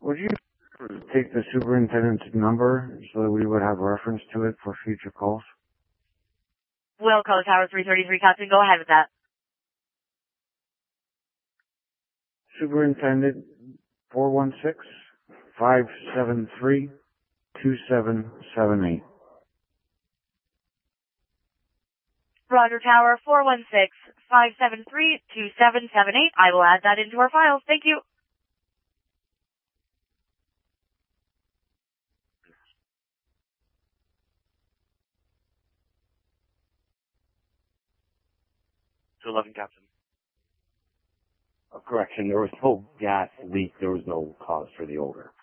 Would you take the superintendent's number so that we would have reference to it for future calls? Wilco Tower 333, Captain. Go ahead with that. Superintendent 416-573-2778. Roger Tower 416-573-2778. I will add that into our files. Thank you. To 11, Captain. Correction, there was no gas leak. There was no cause for the odor.